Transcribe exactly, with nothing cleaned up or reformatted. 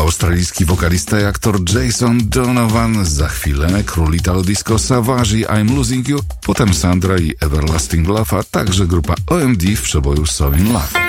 australijski wokalista i aktor Jason Donovan, za chwilę król Italo Disco Savage i I'm Losing You, potem Sandra i Everlasting Love, a także grupa O M D w przeboju So In Love.